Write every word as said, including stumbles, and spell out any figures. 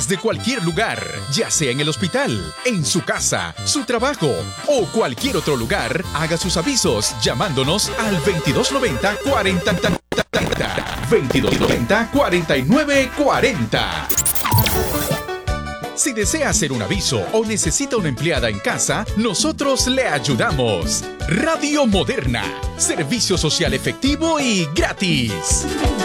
desde cualquier lugar, ya sea en el hospital, en su casa, su trabajo o cualquier otro lugar. Haga sus avisos llamándonos al veintidós noventa cuarenta veintidós noventa cuarenta y nueve cuarenta. Si desea hacer un aviso o necesita una empleada en casa, nosotros le ayudamos. Radio Moderna, servicio social efectivo y gratis.